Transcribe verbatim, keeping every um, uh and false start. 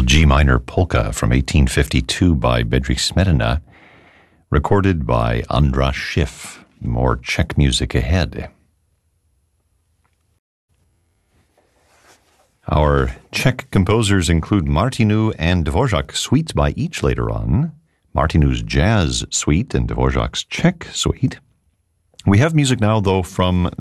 G minor polka from eighteen fifty-two by Bedřich Smetana, recorded by Andras Schiff. More Czech music ahead. Our Czech composers include Martinu and Dvorak suites by each later on, Martinu's jazz suite and Dvorak's Czech suite. We have music now, though, from